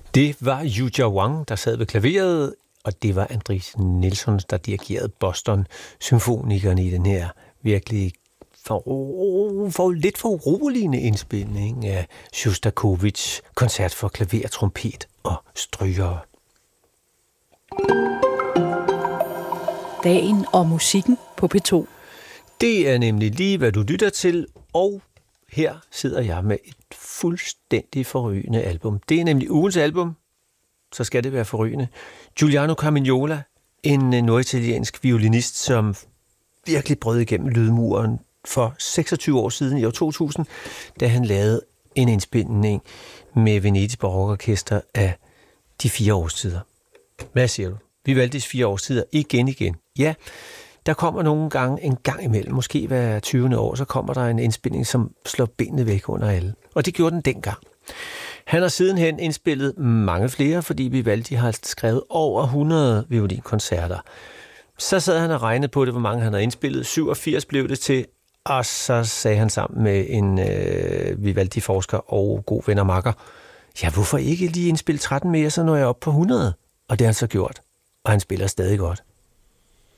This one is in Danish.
Det var Yuja Wang, der sad ved klaveret, og det var Andris Nilsson, der dirigerede Boston-symfonikerne i den her virkelig lidt for uroligende indspilning af Sjostakovitjs koncert for klaver, trompet og strygere. Dagen og musikken på P2. Det er nemlig lige, hvad du lytter til, og her sidder jeg med et fuldstændig forrygende album. Det er nemlig ugens album, så skal det være forrygende. Giuliano Carmignola, en norditaliensk violinist, som virkelig brød igennem lydmuren for 26 år siden, i år 2000, da han lavede en indspilning med Venedigs Barokorkester af de 4 årstider. Hvad siger du? Vi valgte de 4 årstider igen. Ja, der kommer nogle gange en gang imellem, måske hver 20. år, så kommer der en indspilning, som slår benene væk under alle. Og det gjorde den dengang. Han har sidenhen indspillet mange flere, fordi Vivaldi har skrevet over 100 violinkoncerter. Så sad han og regnede på det, hvor mange han havde indspillet. 87 blev det til, og så sagde han sammen med en Vivaldi-forsker og god ven og makker, ja, hvorfor ikke lige indspille 13 mere, så når jeg op på 100? Og det har han så gjort, og han spiller stadig godt.